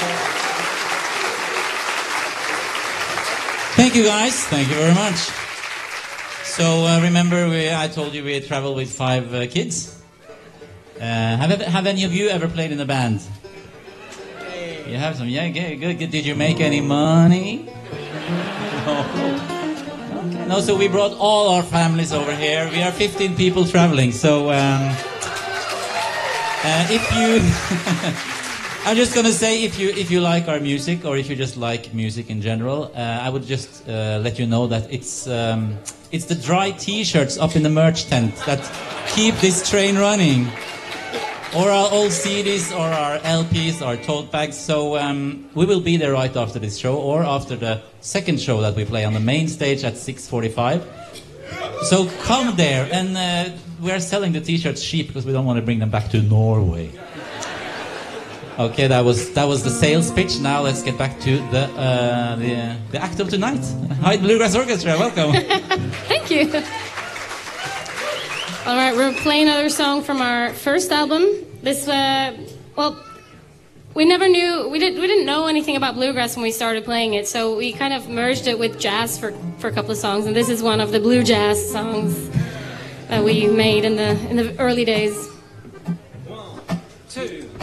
Thank you, guys. Thank you very much. So remember, I told you we traveled with 5 kids. Have any of you ever played in a band? You have some? Yeah, good. Did you make any money? No. Okay. No, so we brought all our families over here. We are 15 people traveling. So if you... I'm just going to say, if you like our music, or if you just like music in general, I would just let you know that it's the dry T-shirts up in the merch tent that keep this train running. Or our old CDs, or our LPs, our tote bags. So we will be there right after this show, or after the second show that we play on the main stage at 6:45. So come there, and we are selling the T-shirts cheap because we don't want to bring them back to Norway. Okay, that was the sales pitch. Now let's get back to the act of tonight. Hi, Bluegrass Orchestra, welcome. Thank you. All right, we're playing another song from our first album. This, we didn't know anything about bluegrass when we started playing it, so we kind of merged it with jazz for a couple of songs, and this is one of the blue jazz songs that we made in the early days. 1, 2.